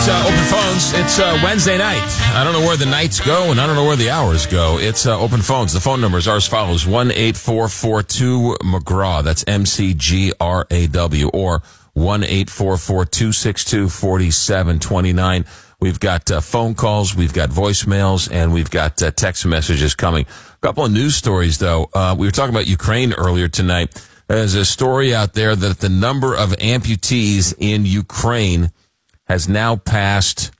Open Phones. It's Wednesday night. I don't know where the nights go, and I don't know where the hours go. It's Open Phones. The phone numbers are as follows: 1-844-2-McGraw. That's MCGRAW, or 1-844-262-4729. We've got phone calls, we've got voicemails, and we've got text messages coming. A couple of news stories, though. We were talking about Ukraine earlier tonight. There's a story out there that the number of amputees in Ukraine has now passed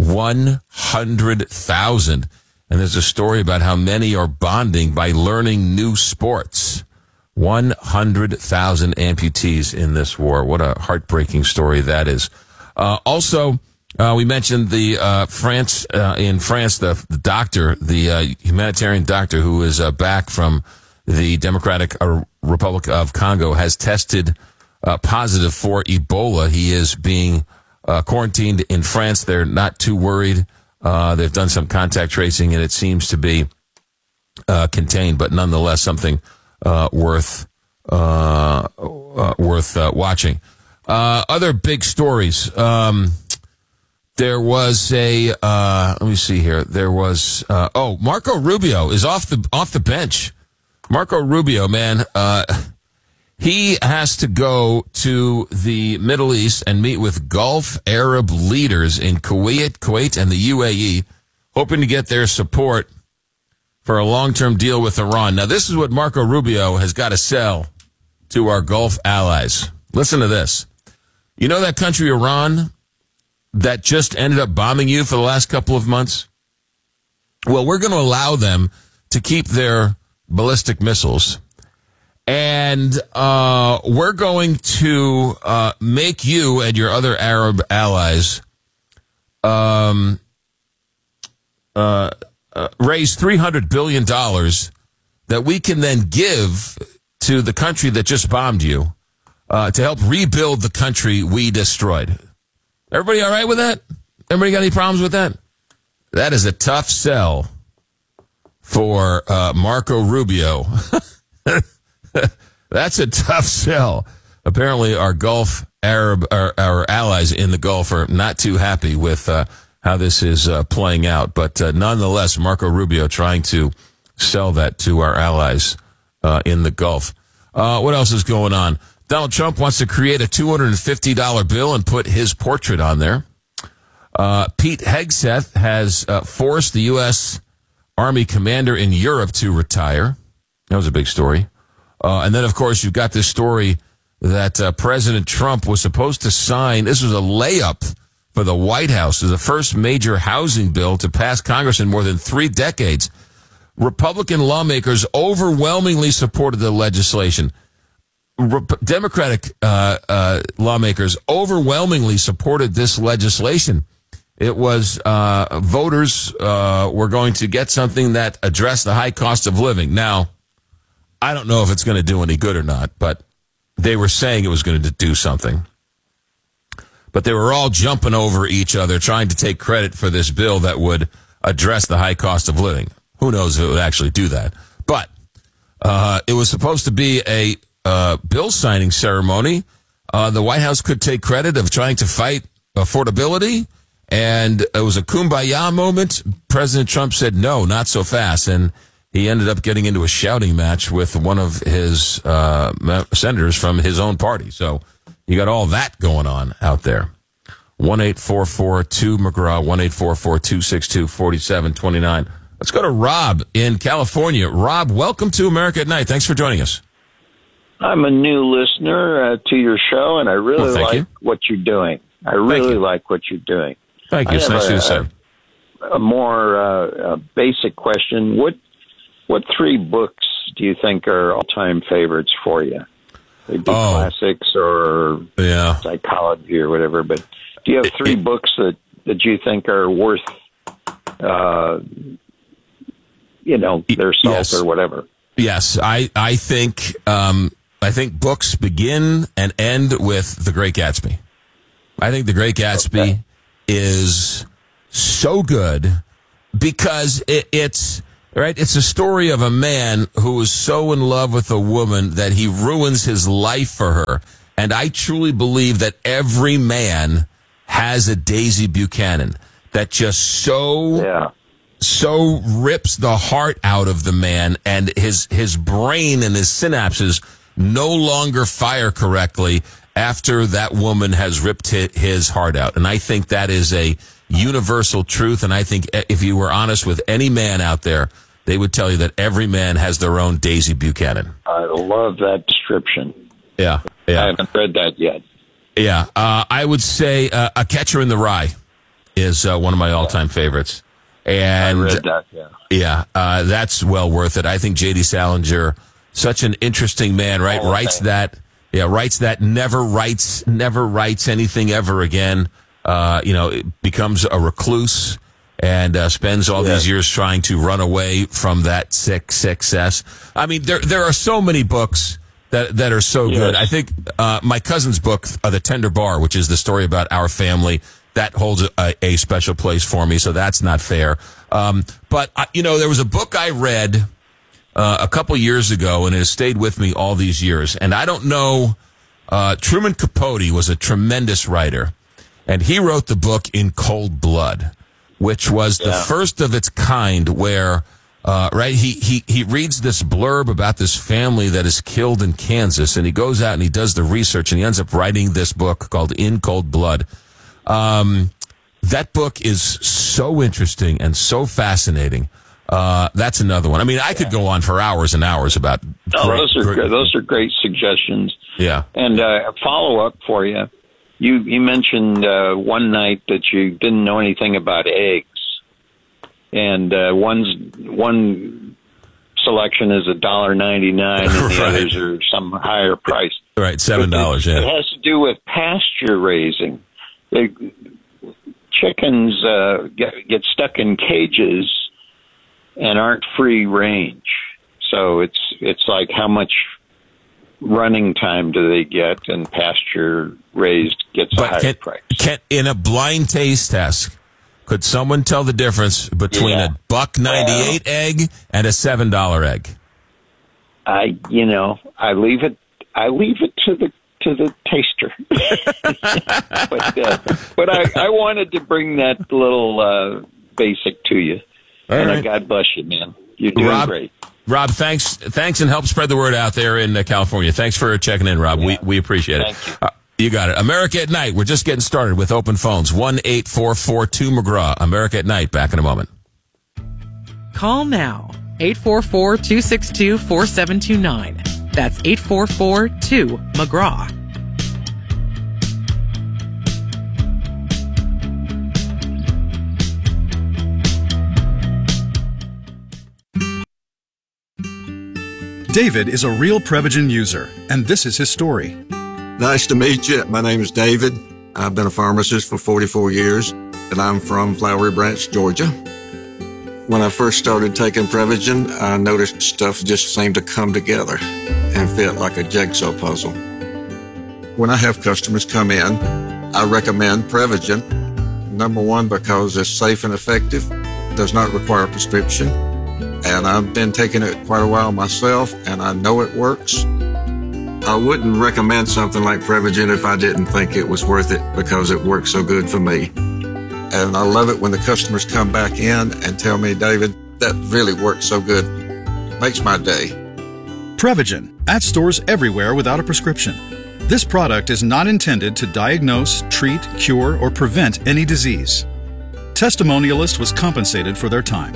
100,000. And there's a story about how many are bonding by learning new sports. 100,000 amputees in this war. What a heartbreaking story that is. Also, we mentioned the in France, the doctor, the humanitarian doctor who is back from the Democratic Republic of Congo has tested positive for Ebola. He is being quarantined in France. They're not too worried. They've done some contact tracing, and it seems to be contained, but nonetheless something worth watching. Other big stories. There was a let me see here. There was Marco Rubio is off the bench. Marco Rubio, man, he has to go to the Middle East and meet with Gulf Arab leaders in Kuwait, and the UAE, hoping to get their support for a long-term deal with Iran. Now, this is what Marco Rubio has got to sell to our Gulf allies. Listen to this. You know that country, Iran, that just ended up bombing you for the last couple of months? Well, we're going to allow them to keep their ballistic missiles, and we're going to make you and your other Arab allies raise $300 billion that we can then give to the country that just bombed you to help rebuild the country we destroyed. Everybody all right with that? Everybody got any problems with that? That is a tough sell for Marco Rubio. That's a tough sell. Apparently, our Gulf Arab, our allies in the Gulf, are not too happy with how this is playing out. But nonetheless, Marco Rubio trying to sell that to our allies in the Gulf. What else is going on? Donald Trump wants to create a $250 bill and put his portrait on there. Pete Hegseth has forced the U.S. Army commander in Europe to retire. That was a big story. And then, of course, you've got this story that President Trump was supposed to sign. This was a layup for the White House. It was the first major housing bill to pass Congress in more than 3 decades. Republican lawmakers overwhelmingly supported the legislation. Democratic lawmakers overwhelmingly supported this legislation. It was voters were going to get something that addressed the high cost of living. Now, I don't know if it's going to do any good or not, but they were saying it was going to do something. But they were all jumping over each other, trying to take credit for this bill that would address the high cost of living. Who knows if it would actually do that? But it was supposed to be a bill signing ceremony. The White House could take credit of trying to fight affordability, and it was a kumbaya moment. President Trump said, no, not so fast, and he ended up getting into a shouting match with one of his senators from his own party. So you got all that going on out there. 1-844-2-McGraw, 1-844-262-4729. Let's go to Rob in California. Rob, welcome to America at Night. Thanks for joining us. I'm a new listener to your show, and I really like what you're doing. I really like what you're doing. Thank you. It's nice to say. A more basic question. What 3 books do you think are all-time favorites for you? They'd be classics or psychology or whatever, but do you have 3 books that you think are worth, their salt or whatever? Yes, I think books begin and end with The Great Gatsby. I think The Great Gatsby is so good because it's a story of a man who is so in love with a woman that he ruins his life for her. And I truly believe that every man has a Daisy Buchanan that just so rips the heart out of the man, and his brain and his synapses no longer fire correctly after that woman has ripped his heart out. And I think that is a universal truth, and I think if you were honest with any man out there, they would tell you that every man has their own Daisy Buchanan. I love that description. Yeah. I haven't read that yet. Yeah, I would say A Catcher in the Rye is one of my all-time favorites. And I read that, yeah, that's well worth it. I think J.D. Salinger, such an interesting man, right? Writes that never writes anything ever again. Becomes a recluse and spends all these years trying to run away from that success. I mean, there are so many books that are so good. I think my cousin's book, The Tender Bar, which is the story about our family, that holds a special place for me, so that's not fair. But there was a book I read a couple years ago, and it has stayed with me all these years. And I don't know, Truman Capote was a tremendous writer, and he wrote the book In Cold Blood, which was the first of its kind where, he reads this blurb about this family that is killed in Kansas, and he goes out and he does the research, and he ends up writing this book called In Cold Blood. That book is so interesting and so fascinating. That's another one. I mean, I could go on for hours and hours about. Those are great suggestions. Yeah. And a follow up for you. You mentioned one night that you didn't know anything about eggs, and one selection is $1.99, and the others are some higher price. Right, $7. Yeah. It has to do with pasture raising. Chickens get stuck in cages and aren't free range. So it's like how much running time do they get, and pasture raised gets a higher price. In a blind taste test, could someone tell the difference between a $1.98 egg and a $7 egg? I leave it to the taster. but I wanted to bring that little basic to you. And God bless you, man. You're doing great. Rob, thanks, and help spread the word out there in California. Thanks for checking in, Rob. Yeah. We appreciate it. Thank you. You got it. America at Night. We're just getting started with open phones. 1-844-2-McGraw. America at Night. Back in a moment. Call now. 844-262-4729. That's 844-2-McGraw. David is a real Prevagen user, and this is his story. Nice to meet you. My name is David. I've been a pharmacist for 44 years, and I'm from Flowery Branch, Georgia. When I first started taking Prevagen, I noticed stuff just seemed to come together and fit like a jigsaw puzzle. When I have customers come in, I recommend Prevagen. Number one, because it's safe and effective, does not require a prescription, and I've been taking it quite a while myself, and I know it works. I wouldn't recommend something like Prevagen if I didn't think it was worth it, because it works so good for me. And I love it when the customers come back in and tell me, David, that really works so good. Makes my day. Prevagen, at stores everywhere without a prescription. This product is not intended to diagnose, treat, cure, or prevent any disease. Testimonialist was compensated for their time.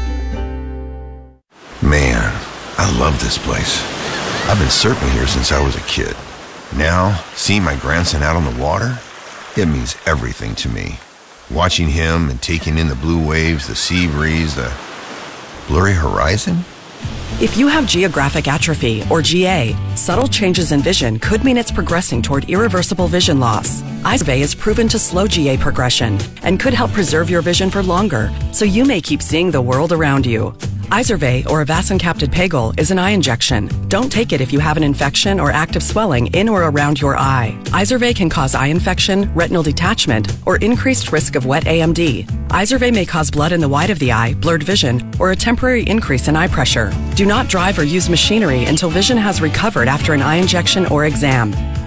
Man, I love this place. I've been surfing here since I was a kid. Now, seeing my grandson out on the water, it means everything to me. Watching him and taking in the blue waves, the sea breeze, the blurry horizon. If you have geographic atrophy, or GA, subtle changes in vision could mean it's progressing toward irreversible vision loss. Izervay is proven to slow GA progression and could help preserve your vision for longer, so you may keep seeing the world around you. Izervay, or avacincaptad pegol, is an eye injection. Don't take it if you have an infection or active swelling in or around your eye. Izervay can cause eye infection, retinal detachment, or increased risk of wet AMD. Izervay may cause blood in the white of the eye, blurred vision, or a temporary increase in eye pressure. Do not drive or use machinery until vision has recovered after an eye injection or exam.